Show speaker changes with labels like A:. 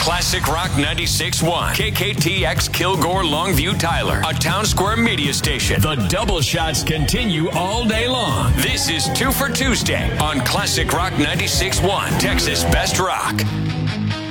A: Classic Rock 96.1, KKTX Kilgore, Longview, Tyler, a Town Square media station. The double shots continue all day long. This is 2 for Tuesday on Classic Rock 96.1, Texas Best Rock.